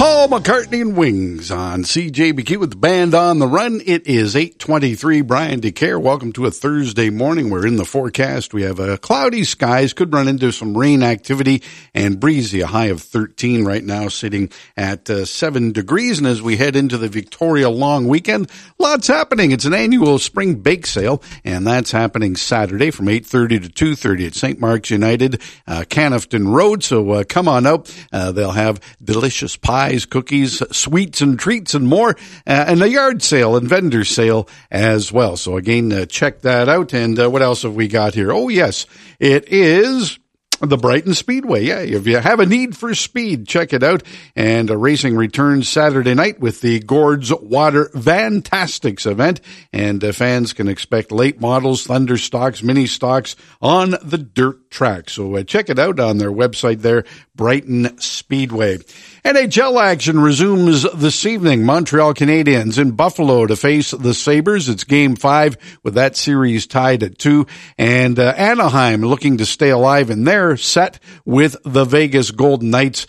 Paul McCartney and Wings on CJBQ with the band on the run. It is 8:23. Brian DeCare, welcome to a Thursday morning. We're in the forecast. We have cloudy skies, could run into some rain activity and breezy, a high of 13 right now, sitting at 7 degrees. And as we head into the Victoria long weekend, lots happening. It's an annual spring bake sale, and that's happening Saturday from 8:30 to 2:30 at St. Mark's United, Canafton Road. So come on out. They'll have delicious pies, cookies, sweets and treats and more, and a yard sale and vendor sale as well. So again, check that out. And what else have we got here? Oh yes, it is the Brighton Speedway. Yeah, if you have a need for speed, check it out. And racing returns Saturday night with the Gord's Water Vantastics event. And fans can expect late models, thunder stocks, mini stocks on the dirt track. So check it out on their website there, Brighton Speedway. NHL action resumes this evening. Montreal Canadiens in Buffalo to face the Sabres. It's Game 5 with that series tied at 2. And Anaheim looking to stay alive in their set with the Vegas Golden Knights.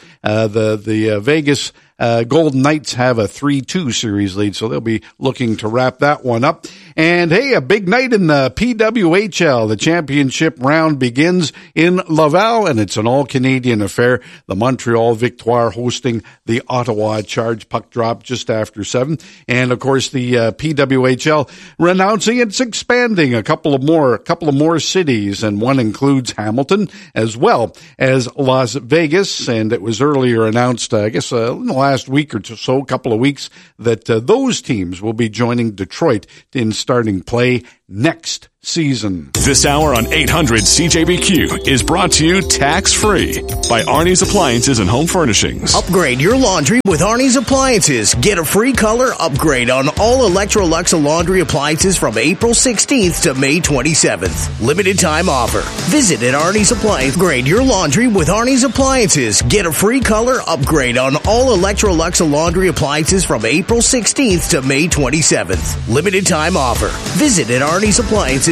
The Vegas Golden Knights have a 3-2 series lead, so they'll be looking to wrap that one up. And hey, a big night in the PWHL. The championship round begins in Laval, and it's an all-Canadian affair. The Montreal Victoire hosting the Ottawa Charge. Puck drop just after 7. And of course, the PWHL announcing it's expanding a couple of more cities, and one includes Hamilton as well as Las Vegas. And it was earlier announced, I guess, in the last week or so, couple of weeks, that those teams will be joining Detroit in starting play next season. This hour on 800 CJBQ is brought to you tax-free by Arnie's Appliances and Home Furnishings. Upgrade your laundry with Arnie's Appliances. Get a free color upgrade on all Electrolux laundry appliances from April 16th to May 27th. Limited time offer. Visit at Arnie's Appliances. Upgrade your laundry with Arnie's Appliances. Get a free color upgrade on all Electrolux laundry appliances from April 16th to May 27th. Limited time offer. Visit at Arnie's Appliances.